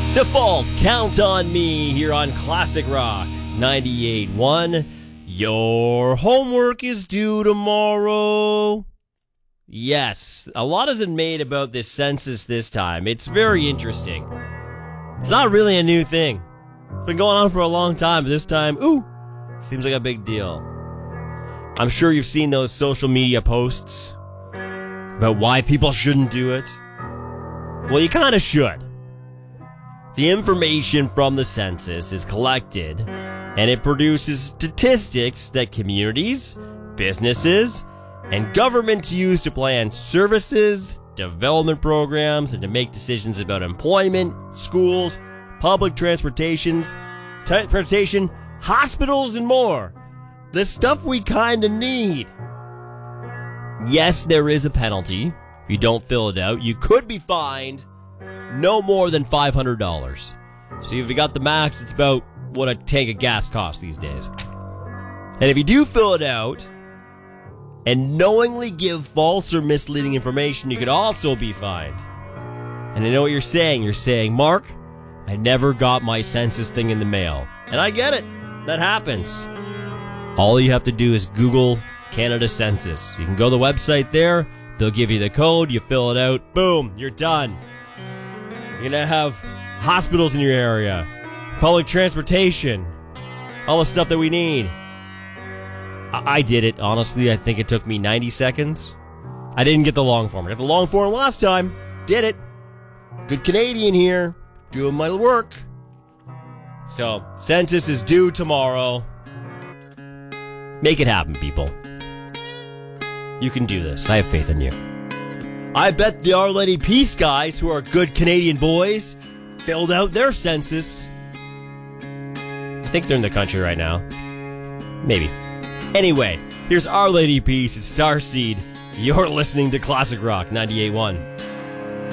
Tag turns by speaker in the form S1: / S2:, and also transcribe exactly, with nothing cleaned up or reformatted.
S1: Default, Count on Me here on Classic Rock ninety-eight point one. Your homework is due tomorrow. Yes, a lot has been made about this census this time. It's very interesting. It's not really a new thing. It's been going on for a long time, but this time, ooh, seems like a big deal. I'm sure you've seen those social media posts about why people shouldn't do it. Well, you kind of should. The information from the census is collected, and it produces statistics that communities, businesses, and governments use to plan services, development programs, and to make decisions about employment, schools, public transportations, transportation, hospitals, and more. The stuff we kind of need. Yes, there is a penalty. If you don't fill it out, you could be fined no more than five hundred dollars. So if you got the max, it's about what a tank of gas costs these days. And if you do fill it out and knowingly give false or misleading information, you could also be fined. And I know what you're saying. You're saying, Mark, I never got my census thing in the mail. And I get it. That happens. All you have to do is Google Canada Census. You can go to the website there. They'll give you the code. You fill it out. Boom. You're done. You're going to have hospitals in your area, public transportation, all the stuff that we need. I, I did it, honestly. I think it took me ninety seconds. I didn't get the long form. I got the long form last time. Did it. Good Canadian here, doing my work. So, census is due tomorrow. Make it happen, people. You can do this. I have faith in you. I bet the Our Lady Peace guys, who are good Canadian boys, filled out their census. I think they're in the country right now. Maybe. Anyway, here's Our Lady Peace. It's Starseed. You're listening to Classic Rock ninety-eight point one.